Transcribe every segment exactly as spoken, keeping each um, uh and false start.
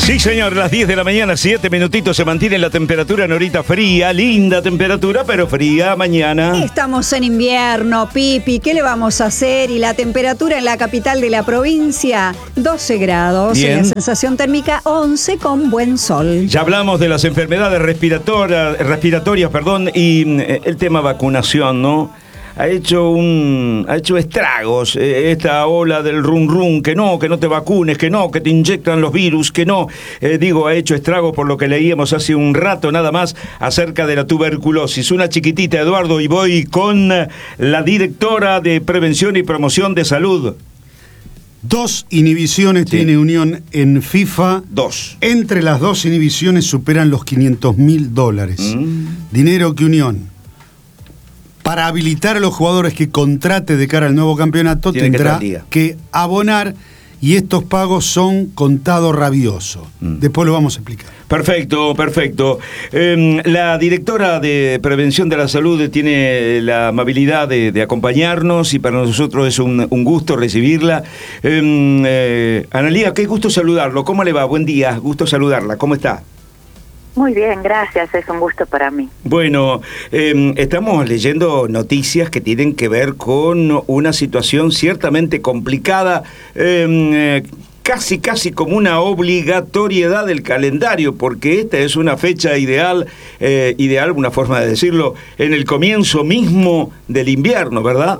Sí, señor, las diez de la mañana, siete minutitos, se mantiene la temperatura, Norita, fría, linda temperatura, pero fría mañana. Estamos en invierno, Pipi, ¿qué le vamos a hacer? Y la temperatura en la capital de la provincia, doce grados. Bien. Y la sensación térmica, once con buen sol. Ya hablamos de las enfermedades respiratorias, respiratorias, perdón, y eh, el tema vacunación, ¿no? Ha hecho un ha hecho estragos eh, esta ola del run run, que no, que no te vacunes, que no, que te inyectan los virus, que no, eh, digo, ha hecho estragos por lo que leíamos hace un rato nada más acerca de la tuberculosis. Una chiquitita, Eduardo, y voy con la directora de Prevención y Promoción de Salud. Dos inhibiciones Sí. tiene Unión en FIFA. Dos. Entre las dos inhibiciones superan los quinientos mil dólares. Mm. Dinero que Unión, para habilitar a los jugadores que contrate de cara al nuevo campeonato, Tiene que tendrá estar al día. que abonar, y estos pagos son contado rabioso. Mm. Después lo vamos a explicar. Perfecto, perfecto. Eh, la directora de Prevención de la Salud tiene la amabilidad de, de acompañarnos y para nosotros es un, un gusto recibirla. Eh, eh, Analía, qué gusto saludarlo. ¿Cómo le va? Buen día, gusto saludarla. ¿Cómo está? Muy bien, gracias, es un gusto para mí. Bueno, eh, estamos leyendo noticias que tienen que ver con una situación ciertamente complicada, eh, casi casi como una obligatoriedad del calendario, porque esta es una fecha ideal, eh, ideal, una forma de decirlo, en el comienzo mismo del invierno, ¿verdad?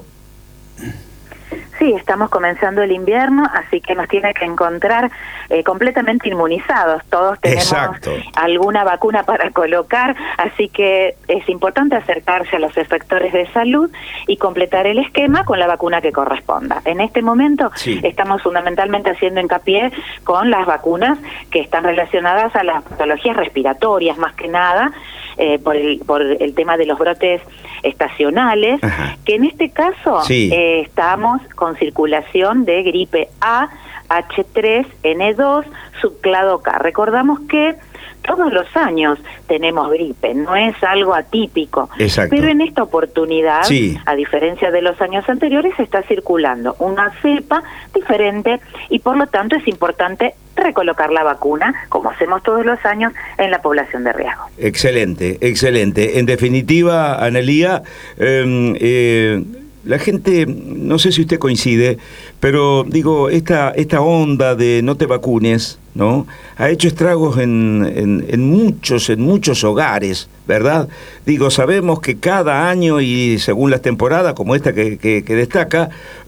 Sí, estamos comenzando el invierno, así que nos tiene que encontrar eh, completamente inmunizados. Todos tenemos Exacto. alguna vacuna para colocar, así que es importante acercarse a los efectores de salud y completar el esquema con la vacuna que corresponda. En este momento Sí. estamos fundamentalmente haciendo hincapié con las vacunas que están relacionadas a las patologías respiratorias, más que nada, eh, por, el, por el tema de los brotes estacionales, Ajá. que en este caso Sí. eh, estamos con circulación de gripe A, H tres N dos, subclado K. Recordamos que todos los años tenemos gripe, no es algo atípico. Exacto. Pero en esta oportunidad, Sí. a diferencia de los años anteriores, está circulando una cepa diferente y por lo tanto es importante recolocar la vacuna, como hacemos todos los años, en la población de riesgo. Excelente, excelente. En definitiva, Analía, eh, eh, la gente, no sé si usted coincide, pero digo, esta, esta onda de no te vacunes, ¿no? Ha hecho estragos en, en, en muchos, en muchos hogares, ¿verdad? Digo, sabemos que cada año y según las temporadas, como esta que, que, que destaca,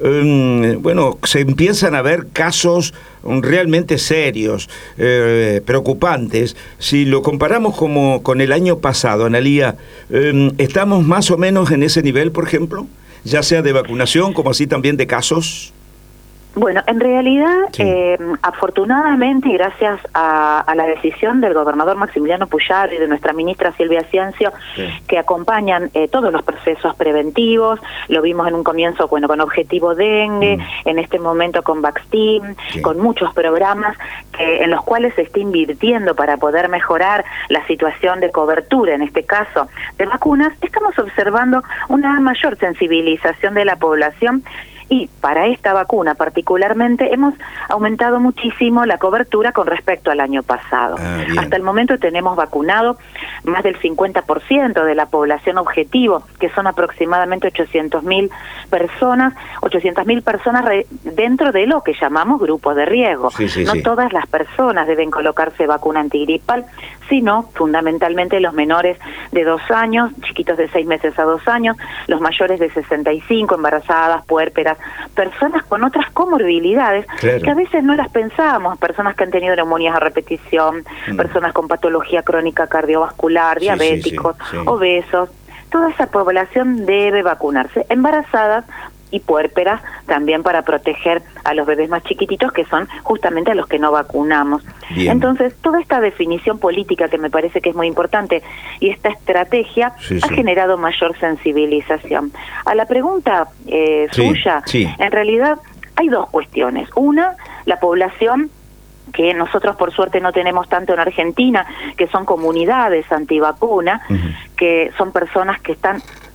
um, bueno, se empiezan a ver casos realmente serios, eh, preocupantes. Si lo comparamos como con el año pasado, Analía, um, ¿estamos más o menos en ese nivel, por ejemplo? Ya sea de vacunación como así también de casos. Bueno, en realidad, Sí. eh, afortunadamente, y gracias a, a la decisión del gobernador Maximiliano Puyaro y de nuestra ministra Silvia Ciencio, Sí. que acompañan eh, todos los procesos preventivos, lo vimos en un comienzo, bueno, con Objetivo Dengue, Mm. en este momento con Vaxteam, Sí. con muchos programas que, en los cuales se está invirtiendo para poder mejorar la situación de cobertura, en este caso de vacunas, estamos observando una mayor sensibilización de la población. Y para esta vacuna particularmente hemos aumentado muchísimo la cobertura con respecto al año pasado. Ah, bien. Hasta el momento tenemos vacunado más del cincuenta por ciento de la población objetivo, que son aproximadamente ochocientas mil personas, ochocientas mil personas re- dentro de lo que llamamos grupo de riesgo. Sí, sí, no sí. todas las personas deben colocarse vacuna antigripal, sino fundamentalmente los menores de dos años, chiquitos de seis meses a dos años, los mayores de sesenta y cinco, embarazadas, puérperas, personas con otras comorbilidades, Claro. que a veces no las pensábamos, personas que han tenido neumonías a repetición, Mm. personas con patología crónica cardiovascular, Sí, sí, diabéticos, sí, sí. obesos. Toda esa población debe vacunarse, embarazadas y puérperas también, para proteger a los bebés más chiquititos, que son justamente a los que no vacunamos. Bien. Entonces, toda esta definición política, que me parece que es muy importante, y esta estrategia Sí, ha sí. generado mayor sensibilización. A la pregunta eh, Sí, suya, sí. en realidad hay dos cuestiones. Una, la población, que nosotros por suerte no tenemos tanto en Argentina, que son comunidades antivacuna, Ujú. que son personas que están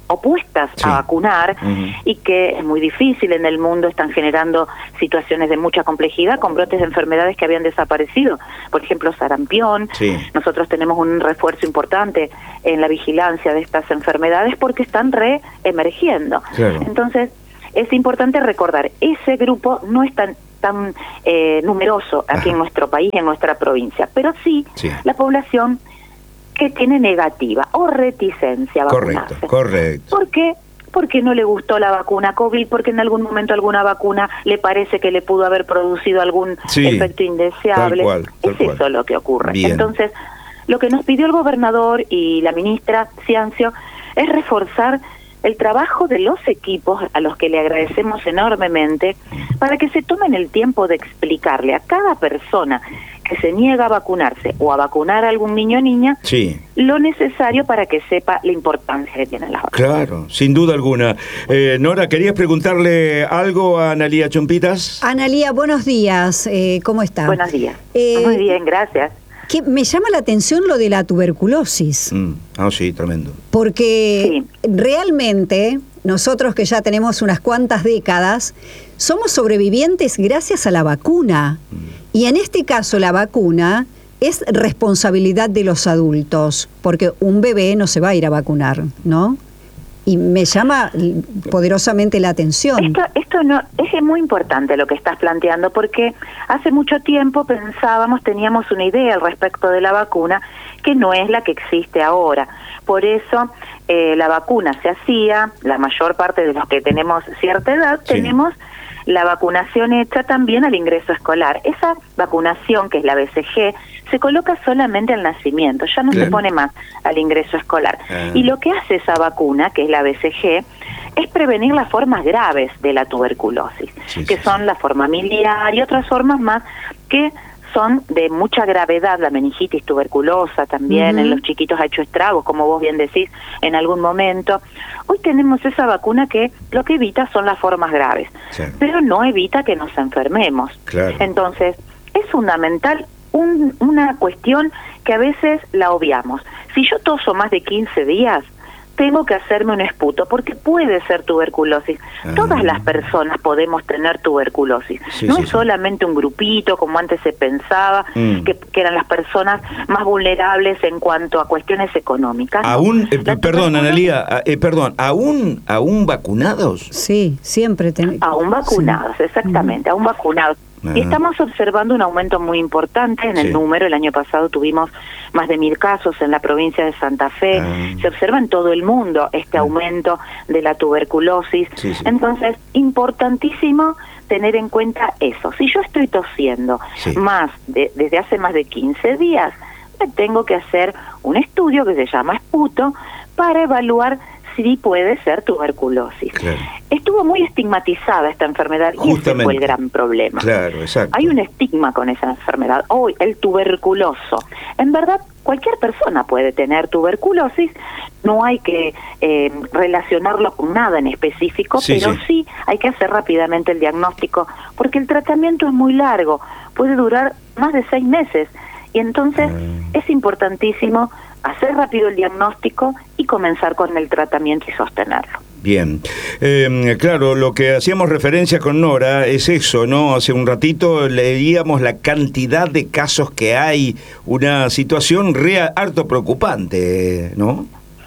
opuestas Sí. a vacunar Uh-huh. y que es muy difícil en el mundo, están generando situaciones de mucha complejidad con brotes de enfermedades que habían desaparecido, por ejemplo sarampión. Sí. Nosotros tenemos un refuerzo importante en la vigilancia de estas enfermedades porque están reemergiendo. Claro. Entonces es importante recordar, ese grupo no es tan tan eh, numeroso aquí Ajá. en nuestro país, en nuestra provincia, pero sí, Sí. la población que tiene negativa o reticencia a vacunarse. Correcto, correcto. ¿Por qué? Porque no le gustó la vacuna COVID, porque en algún momento alguna vacuna le parece que le pudo haber producido algún Sí, efecto indeseable. tal cual, tal es cual. eso lo que ocurre. Bien. Entonces, lo que nos pidió el gobernador y la ministra Ciancio es reforzar el trabajo de los equipos, a los que le agradecemos enormemente, para que se tomen el tiempo de explicarle a cada persona que se niega a vacunarse o a vacunar a algún niño o niña Sí. lo necesario para que sepa la importancia que tienen las vacunas. Claro, sin duda alguna. Eh, Nora, ¿querías preguntarle algo a Analía Chompitas? Analía, buenos días. Eh, ¿Cómo está? Buenos días. Eh, Muy bien, gracias. Que me llama la atención lo de la tuberculosis, Mm. Ah, sí, tremendo. porque Sí. realmente nosotros que ya tenemos unas cuantas décadas, somos sobrevivientes gracias a la vacuna. Y en este caso la vacuna es responsabilidad de los adultos, porque un bebé no se va a ir a vacunar, ¿no? Y me llama poderosamente la atención. Esto, esto no es muy importante lo que estás planteando, porque hace mucho tiempo pensábamos, teníamos una idea al respecto de la vacuna que no es la que existe ahora. Por eso eh, la vacuna se hacía, la mayor parte de los que tenemos cierta edad, Sí. tenemos la vacunación hecha también al ingreso escolar. Esa vacunación, que es la B C G, se coloca solamente al nacimiento, ya no Claro. se pone más al ingreso escolar. Ah. Y lo que hace esa vacuna, que es la B C G, es prevenir las formas graves de la tuberculosis, Sí, que sí, son sí. la forma miliar y otras formas más que son de mucha gravedad. La meningitis tuberculosa también, Ujú. en los chiquitos ha hecho estragos, como vos bien decís, en algún momento. Hoy tenemos esa vacuna que lo que evita son las formas graves, Sí. pero no evita que nos enfermemos. Claro. Entonces, es fundamental un- una cuestión que a veces la obviamos. Si yo toso más de quince días, tengo que hacerme un esputo, porque puede ser tuberculosis. Ah. Todas las personas podemos tener tuberculosis. Sí, no sí, es sí. solamente un grupito, como antes se pensaba, Mm. que, que eran las personas más vulnerables en cuanto a cuestiones económicas. No. Aún, eh, La perdón, tuberculosis- Analía, ah, eh, perdón, ¿aún, aún vacunados? Sí, siempre tenemos. Aún vacunados, exactamente, aún vacunados. Ah. Y estamos observando un aumento muy importante en el Sí. número. El año pasado tuvimos más de mil casos en la provincia de Santa Fe. Ah. Se observa en todo el mundo este Ah. aumento de la tuberculosis. Sí, sí. Entonces, importantísimo tener en cuenta eso. Si yo estoy tosiendo Sí. más de, desde hace más de quince días, me tengo que hacer un estudio que se llama esputo para evaluar si puede ser tuberculosis. Claro. Estuvo muy estigmatizada esta enfermedad y ese Justamente. fue el gran problema. Claro, exacto. Hay un estigma con esa enfermedad. Hoy, el tuberculoso. En verdad, cualquier persona puede tener tuberculosis. No hay que eh, relacionarlo con nada en específico, Sí, pero sí. sí hay que hacer rápidamente el diagnóstico, porque el tratamiento es muy largo. Puede durar más de seis meses. Y entonces Ah. es importantísimo hacer rápido el diagnóstico y comenzar con el tratamiento y sostenerlo. Bien, eh, claro, lo que hacíamos referencia con Nora es eso, ¿no? Hace un ratito leíamos la cantidad de casos que hay, una situación real, harto preocupante, ¿no?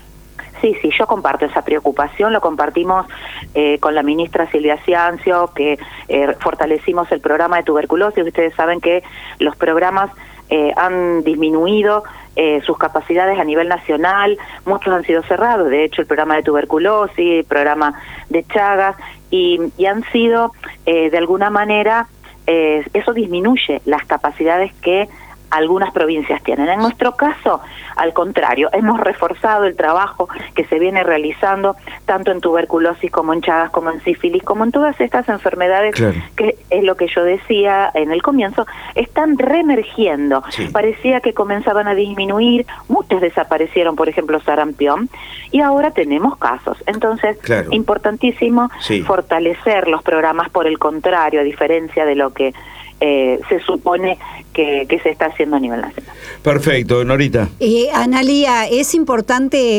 Sí, sí, yo comparto esa preocupación, lo compartimos eh, con la ministra Silvia Ciancio, que eh, fortalecimos el programa de tuberculosis. Ustedes saben que los programas eh, han disminuido eh, sus capacidades a nivel nacional, muchos han sido cerrados, de hecho el programa de tuberculosis, el programa de Chagas, y, y han sido eh, de alguna manera, eh, eso disminuye las capacidades que algunas provincias tienen. En nuestro caso, al contrario, hemos reforzado el trabajo que se viene realizando tanto en tuberculosis como en Chagas, como en sífilis, como en todas estas enfermedades Claro. que es lo que yo decía en el comienzo, están reemergiendo. Sí. Parecía que comenzaban a disminuir, muchas desaparecieron, por ejemplo, sarampión, y ahora tenemos casos. Entonces, Claro. importantísimo Sí. fortalecer los programas, por el contrario, a diferencia de lo que eh, se supone que, que se está haciendo a nivel nacional. Perfecto, Norita. Eh, Analía, es importante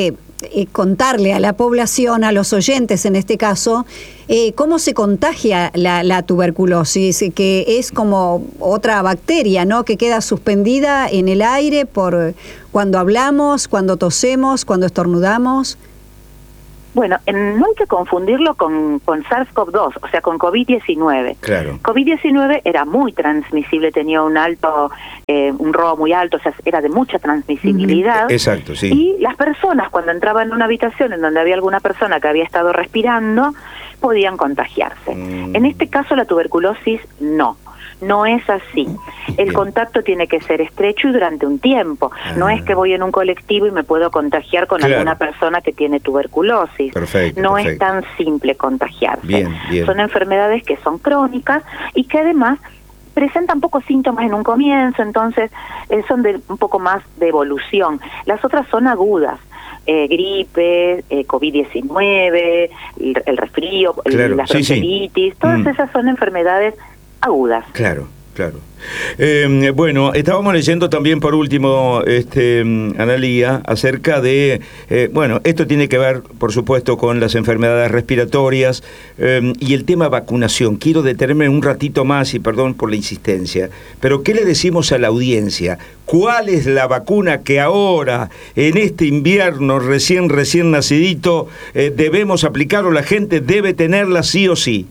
eh, contarle a la población, a los oyentes en este caso, eh, cómo se contagia la, la tuberculosis, que es como otra bacteria, ¿no? Que queda suspendida en el aire por cuando hablamos, cuando tosemos, cuando estornudamos. Bueno, en, no hay que confundirlo con, con SARS-CoV dos, o sea, con COVID diecinueve. Claro. COVID diecinueve era muy transmisible, tenía un alto, eh, un robo muy alto, o sea, era de mucha transmisibilidad. Mm, exacto, sí. Y las personas, cuando entraban en una habitación en donde había alguna persona que había estado respirando, podían contagiarse. Mm. En este caso, la tuberculosis no. No es así. El Bien. contacto tiene que ser estrecho y durante un tiempo. Ah. No es que voy en un colectivo y me puedo contagiar con claro. alguna persona que tiene tuberculosis. Perfecto, no perfecto. es tan simple contagiarse. Bien, bien. Son enfermedades que son crónicas y que además presentan pocos síntomas en un comienzo, entonces eh, son de un poco más de evolución. Las otras son agudas. Eh, gripe, eh, COVID diecinueve, el, el resfrío, claro. el, la bronquiolitis, sí, sí. todas mm. esas son enfermedades agudas. Claro, claro. Eh, bueno, estábamos leyendo también por último, este, Analía, acerca de, eh, bueno, esto tiene que ver, por supuesto, con las enfermedades respiratorias eh, y el tema vacunación. Quiero detenerme un ratito más y perdón por la insistencia, pero ¿qué le decimos a la audiencia? ¿Cuál es la vacuna que ahora, en este invierno recién, recién nacidito, eh, debemos aplicar o la gente debe tenerla sí o sí?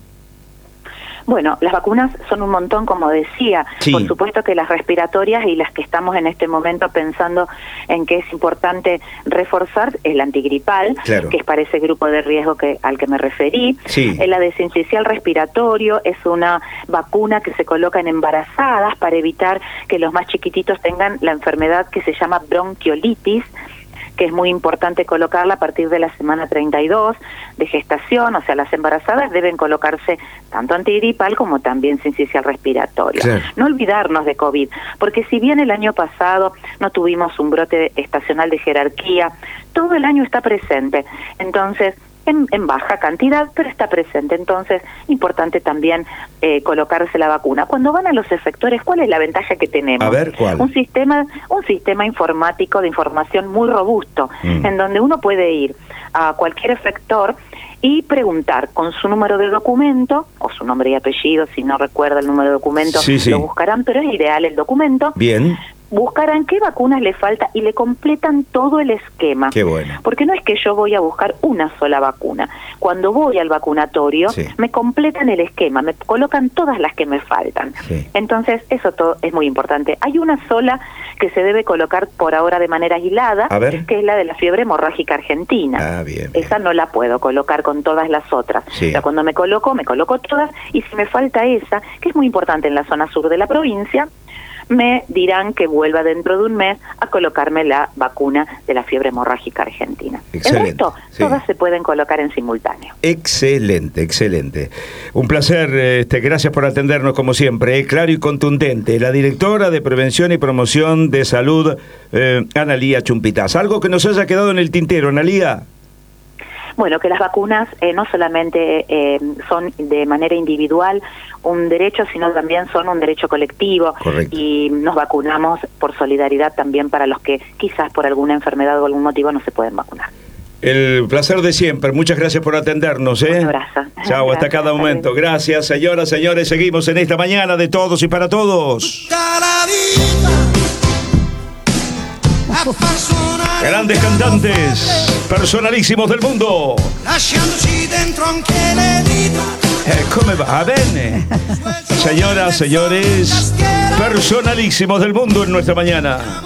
Bueno, las vacunas son un montón, como decía. Sí. Por supuesto que las respiratorias y las que estamos en este momento pensando en que es importante reforzar es la antigripal, claro. que es para ese grupo de riesgo que al que me referí. Sí. La de sincicial respiratorio es una vacuna que se coloca en embarazadas para evitar que los más chiquititos tengan la enfermedad que se llama bronquiolitis, que es muy importante colocarla a partir de la semana treinta y dos de gestación, o sea, las embarazadas deben colocarse tanto antigripal como también sincicial respiratorio. Claro. No olvidarnos de COVID, porque si bien el año pasado no tuvimos un brote estacional de jerarquía, todo el año está presente, entonces En, en baja cantidad, pero está presente. Entonces, importante también eh, colocarse la vacuna. Cuando van a los efectores, ¿cuál es la ventaja que tenemos? A ver, ¿cuál? Un sistema, un sistema informático de información muy robusto, mm. en donde uno puede ir a cualquier efector y preguntar con su número de documento, o su nombre y apellido, si no recuerda el número de documento, sí, sí. lo buscarán, pero es ideal el documento. Bien. Buscarán qué vacunas le falta y le completan todo el esquema. Qué bueno. Porque no es que yo voy a buscar una sola vacuna. Cuando voy al vacunatorio, sí. me completan el esquema, me colocan todas las que me faltan. Sí. Entonces, eso todo es muy importante. Hay una sola que se debe colocar por ahora de manera aislada, que es la de la fiebre hemorrágica argentina. Ah, bien, bien. Esa no la puedo colocar con todas las otras. Sí. O sea, cuando me coloco, me coloco todas, y si me falta esa, que es muy importante en la zona sur de la provincia, me dirán que vuelva dentro de un mes a colocarme la vacuna de la fiebre hemorrágica argentina. Excelente. El resto, sí. todas se pueden colocar en simultáneo. Excelente, excelente. Un placer, este, gracias por atendernos como siempre, eh, claro y contundente. La directora de Prevención y Promoción de Salud, eh, Analía Chumpitaz. ¿Algo que nos haya quedado en el tintero, Analía? Bueno, que las vacunas eh, no solamente eh, son de manera individual un derecho, sino también son un derecho colectivo. Correcto. Y nos vacunamos por solidaridad también para los que quizás por alguna enfermedad o algún motivo no se pueden vacunar. El placer de siempre. Muchas gracias por atendernos. ¿eh? Un abrazo. Chao, hasta cada momento. Gracias, señoras, señores. Seguimos en esta mañana de todos y para todos. Grandes cantantes, personalísimos del mundo. Eh, come va bene. Señoras, señores, personalísimos del mundo en nuestra mañana.